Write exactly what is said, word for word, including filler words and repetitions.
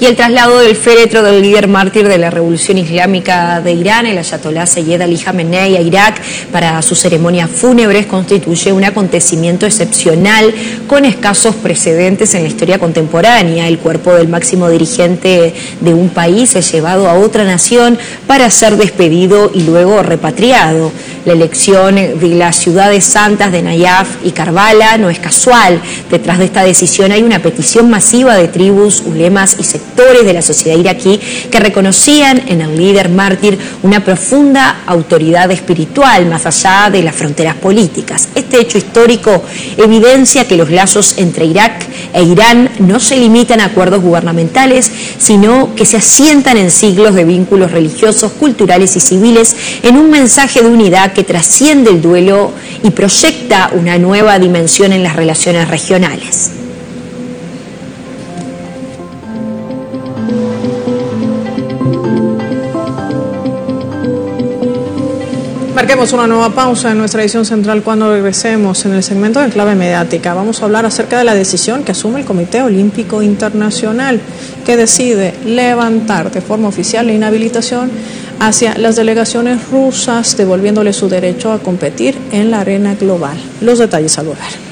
y el traslado del féretro del líder mártir de la Revolución Islámica de Irán, el ayatolá Seyed Ali Jamenei, a Irak para sus ceremonias fúnebres constituye un acontecimiento excepcional con escasos precedentes en la historia contemporánea. El cuerpo del máximo dirigente de un país es llevado a otra nación para ser despedido y luego repatriado. La elección de las ciudades santas de Nayaf y Karbala no es casual. Detrás de esta decisión hay una petición masiva de tribus, ulemas y sectores de la sociedad iraquí que reconocían en el líder mártir una profunda autoridad espiritual más allá de las fronteras políticas. Este hecho histórico evidencia que los lazos entre Irak e Irán no se limitan a acuerdos gubernamentales, sino que se asientan en siglos de vínculos religiosos, culturales y civiles en un mensaje de unidad que trasciende el duelo y proyecta una nueva dimensión en las relaciones regionales. Marquemos una nueva pausa en nuestra edición central. Cuando regresemos en el segmento de Clave Mediática, vamos a hablar acerca de la decisión que asume el Comité Olímpico Internacional, que decide levantar de forma oficial la inhabilitación hacia las delegaciones rusas, devolviéndole su derecho a competir en la arena global. Los detalles al volver.